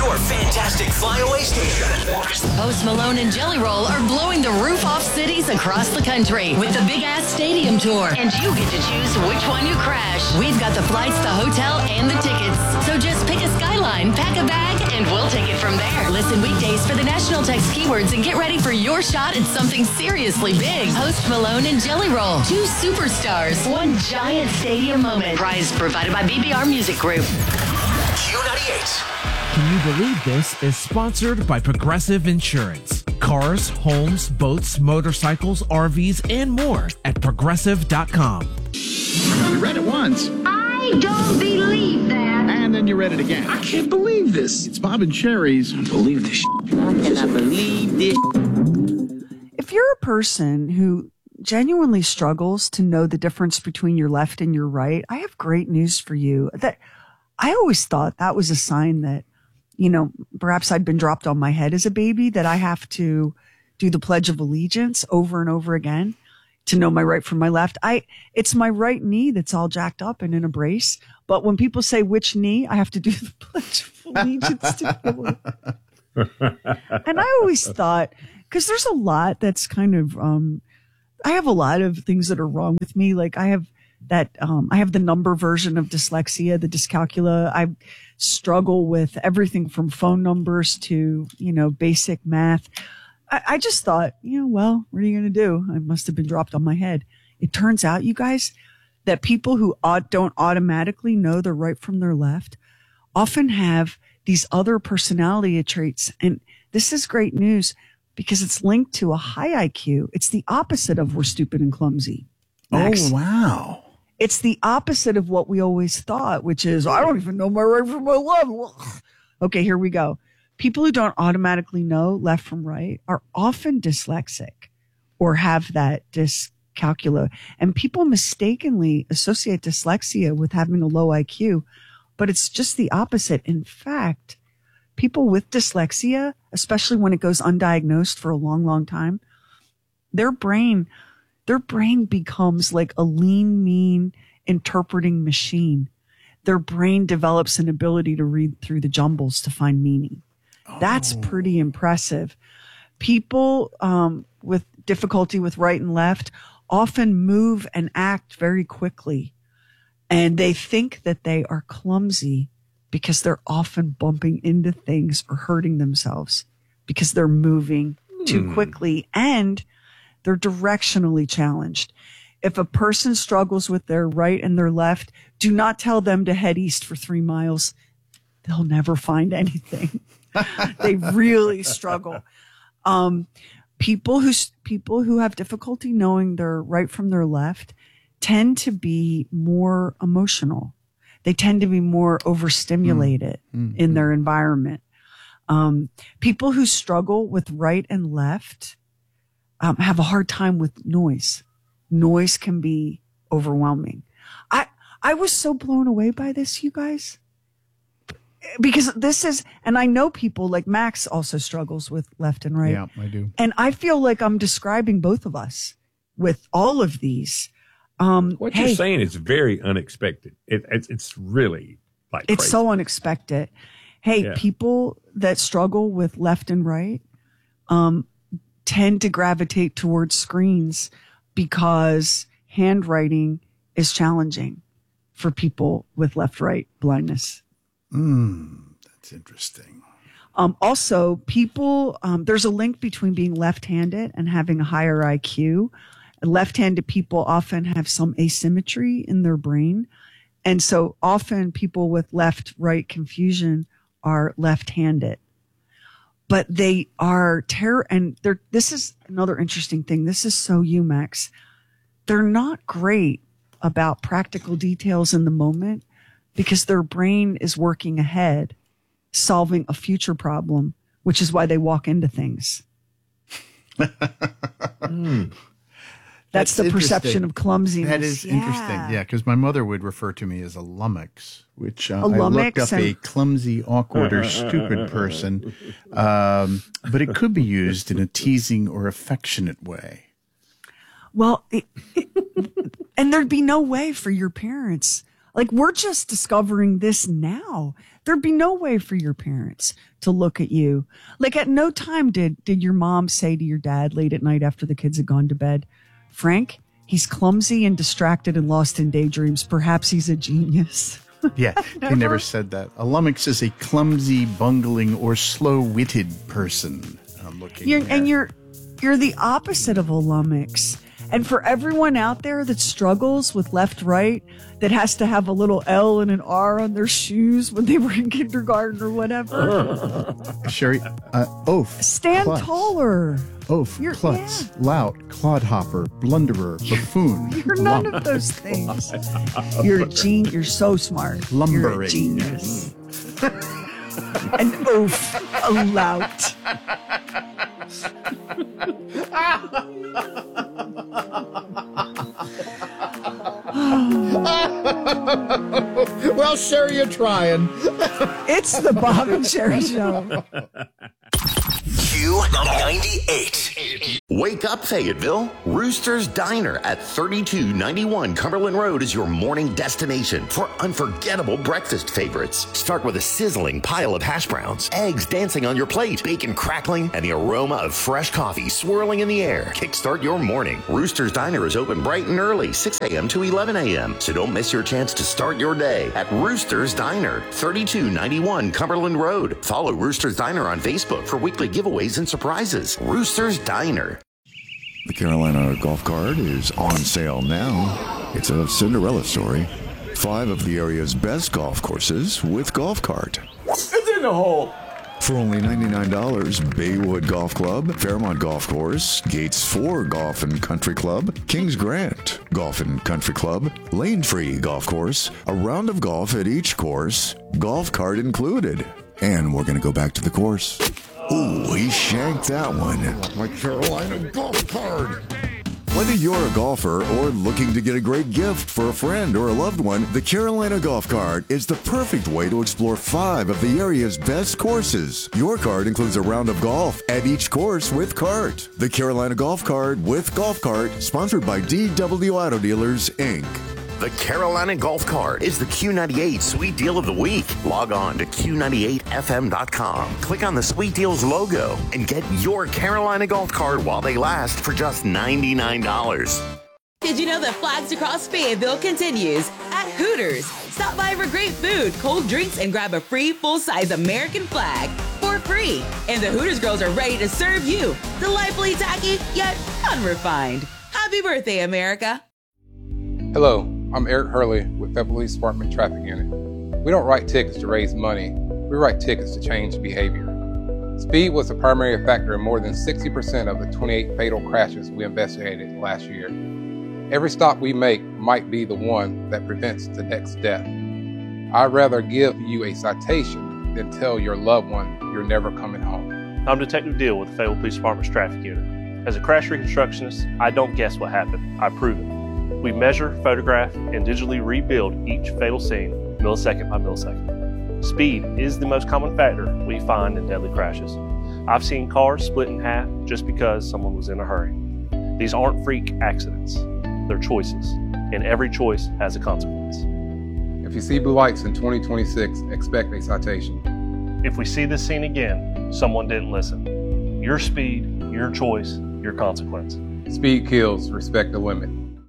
your fantastic flyaway station. Post Malone and Jelly Roll are blowing the roof off cities across the country with the Big Ass Stadium Tour. And you get to choose which one you crash. We've got the flights, the hotel, and the tickets. So just pick a skyline, pack a bag, and we'll take it from there. Listen weekdays for the national text keywords and get ready for your shot at something seriously big. Post Malone and Jelly Roll. 2 superstars. 1 giant stadium moment. Prize provided by BBR Music Group. Q98. Can you believe this is sponsored by Progressive Insurance? Cars, homes, boats, motorcycles, RVs, and more at Progressive.com. You read it once. I don't believe that. And then you read it again. I can't believe this. It's Bob and Sherry's. I believe this. I cannot believe this. If you're a person who genuinely struggles to know the difference between your left and your right, I have great news for you. That I always thought that was a sign that, you know, perhaps I'd been dropped on my head as a baby, that I have to do the Pledge of Allegiance over and over again to know my right from my left. It's my right knee that's all jacked up and in a brace. But when people say which knee, I have to do the Pledge of Allegiance to be able to. And I always thought, because there's a lot that's kind of, I have a lot of things that are wrong with me. Like I have the number version of dyslexia, the dyscalculia. I struggle with everything from phone numbers to, you know, basic math. I just thought, you know, well, what are you going to do? I must have been dropped on my head. It turns out, you guys, that people who don't automatically know their right from their left often have these other personality traits. And this is great news because it's linked to a high IQ. It's the opposite of we're stupid and clumsy. Max. Oh, wow. It's the opposite of what we always thought, which is, I don't even know my right from my left. Okay, here we go. People who don't automatically know left from right are often dyslexic or have that dyscalculia. And people mistakenly associate dyslexia with having a low IQ, but it's just the opposite. In fact, people with dyslexia, especially when it goes undiagnosed for a long, long time, their brain becomes like a lean, mean interpreting machine. Their brain develops an ability to read through the jumbles to find meaning. That's pretty impressive. People with difficulty with right and left often move and act very quickly, and they think that they are clumsy because they're often bumping into things or hurting themselves because they're moving too quickly and they're directionally challenged. If a person struggles with their right and their left, do not tell them to head east for 3 miles. They'll never find anything. They really struggle. People who have difficulty knowing their right from their left tend to be more emotional. They tend to be more overstimulated in their environment. People who struggle with right and left have a hard time with noise. Noise can be overwhelming. I was so blown away by this, you guys, because this is, and I know people like Max also struggles with left and right. Yeah, I do. And I feel like I'm describing both of us with all of these. What you're saying is very unexpected. It's really like it's crazy. So unexpected. Hey, Yeah. people that struggle with left and right, tend to gravitate towards screens because handwriting is challenging for people with left-right blindness. That's interesting. Also, people, there's a link between being left-handed and having a higher IQ. Left-handed people often have some asymmetry in their brain. And so often people with left-right confusion are left-handed. But they are this is another interesting thing. This is so you, Max. They're not great about practical details in the moment because their brain is working ahead, solving a future problem, which is why they walk into things. That's the perception of clumsiness. That is interesting. Yeah, because my mother would refer to me as a lummox, which I lummox looked up a clumsy, awkward, or stupid person. But it could be used in a teasing or affectionate way. Well, and there'd be no way for your parents Like, we're just discovering this now. There'd be no way for your parents to look at you. Like, at no time did your mom say to your dad late at night after the kids had gone to bed, Frank, he's clumsy and distracted and lost in daydreams. Perhaps he's a genius. Yeah, they never said that. A lummox is a clumsy, bungling, or slow-witted person. I'm looking You're the opposite of a lummox. And for everyone out there that struggles with left-right, that has to have a little L and an R on their shoes when they were in kindergarten or whatever. Sherry, oaf. Stand klutz, taller. Oaf, klutz, lout, clodhopper, blunderer, buffoon. You're none of those things. You're a genius. You're so smart. Lumbering. You're a genius. An oaf, a lout. Well, Sherry, you're trying. It's the Bob and Sherry Show. Q98. Wake up, Fayetteville. Rooster's Diner at 3291 Cumberland Road is your morning destination for unforgettable breakfast favorites. Start with a sizzling pile of hash browns, eggs dancing on your plate, bacon crackling, and the aroma of fresh coffee swirling in the air. Kickstart your morning. Rooster's Diner is open bright and early, 6 a.m. to 11 a.m. So don't miss your chance to start your day at Rooster's Diner, 3291 Cumberland Road. Follow Rooster's Diner on Facebook for weekly giveaways and surprises. Rooster's Diner. The Carolina Golf Cart is on sale now. It's a Cinderella story. 5 of the area's best golf courses with Golf Cart. It's in the hole. For only $99, Baywood Golf Club, Fairmont Golf Course, Gates 4 Golf and Country Club, Kings Grant Golf and Country Club, Lane Tree Golf Course, a round of golf at each course, Golf Cart included. And we're going to go back to the course. Ooh, he shanked that one. My Carolina Golf Cart. Whether you're a golfer or looking to get a great gift for a friend or a loved one, the Carolina Golf Cart is the perfect way to explore 5 of the area's best courses. Your cart includes a round of golf at each course with cart. The Carolina Golf Cart with Golf Cart, sponsored by DW Auto Dealers, Inc. The Carolina Golf Cart is the Q98 Sweet Deal of the Week. Log on to Q98FM.com. Click on the Sweet Deals logo and get your Carolina Golf Cart while they last for just $99. Did you know that Flags Across Fayetteville continues at Hooters? Stop by for great food, cold drinks, and grab a free full-size American flag for free. And the Hooters girls are ready to serve you. Delightfully tacky, yet unrefined. Happy birthday, America. Hello, I'm Eric Hurley with Fayetteville Police Department Traffic Unit. We don't write tickets to raise money. We write tickets to change behavior. Speed was the primary factor in more than 60% of the 28 fatal crashes we investigated last year. Every stop we make might be the one that prevents the next death. I'd rather give you a citation than tell your loved one you're never coming home. I'm Detective Deal with the Fayetteville Police Department's Traffic Unit. As a crash reconstructionist, I don't guess what happened, I prove it. We measure, photograph, and digitally rebuild each fatal scene millisecond by millisecond. Speed is the most common factor we find in deadly crashes. I've seen cars split in half just because someone was in a hurry. These aren't freak accidents, they're choices, and every choice has a consequence. If you see blue lights in 2026, expect a citation. If we see this scene again, someone didn't listen. Your speed, your choice, your consequence. Speed kills, respect the limit.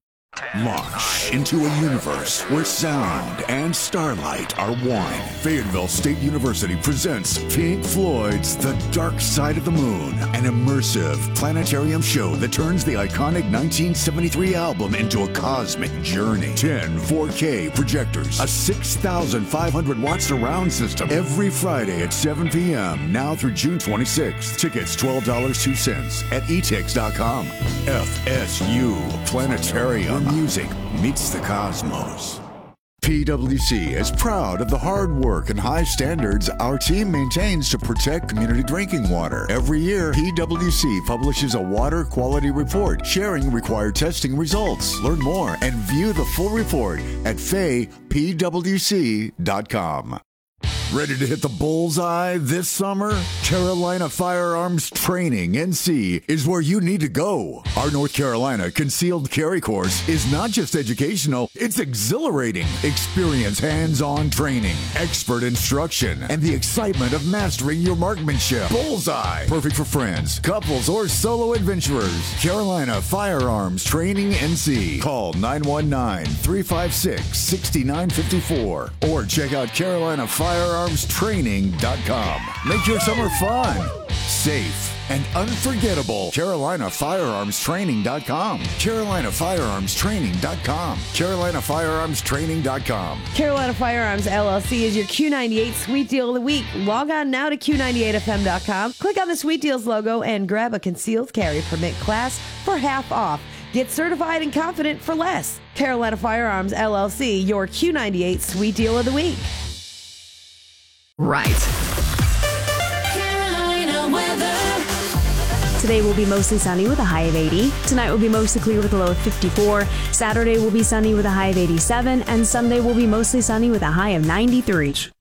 Launch into a universe where sound and starlight are one. Fayetteville State University presents Pink Floyd's The Dark Side of the Moon, an immersive planetarium show that turns the iconic 1973 album into a cosmic journey. 10 4K projectors, a 6,500 watt surround system, every Friday at 7 p.m., now through June 26th. Tickets $12.02 at etix.com. FSU Planetarium. Music meets the cosmos. PWC is proud of the hard work and high standards our team maintains to protect community drinking water. Every year, PWC publishes a water quality report sharing required testing results. Learn more and view the full report at faypwc.com. Ready to hit the bullseye this summer? Carolina Firearms Training, NC, is where you need to go. Our North Carolina Concealed Carry Course is not just educational, it's exhilarating. Experience hands-on training, expert instruction, and the excitement of mastering your marksmanship. Bullseye, perfect for friends, couples, or solo adventurers. Carolina Firearms Training, NC. Call 919-356-6954 or check out CarolinaFirearmsTraining.com. Make your summer fun, safe, and unforgettable. CarolinaFirearmsTraining.com. CarolinaFirearmsTraining.com. CarolinaFirearmsTraining.com. Carolina Firearms LLC is your Q98 Sweet Deal of the Week. Log on now to Q98FM.com. Click on the Sweet Deals logo and grab a concealed carry permit class for half off. Get certified and confident for less. Carolina Firearms LLC, your Q98 Sweet Deal of the Week. Right. Carolina weather. Today will be mostly sunny with a high of 80. Tonight will be mostly clear with a low of 54. Saturday will be sunny with a high of 87. And Sunday will be mostly sunny with a high of 93.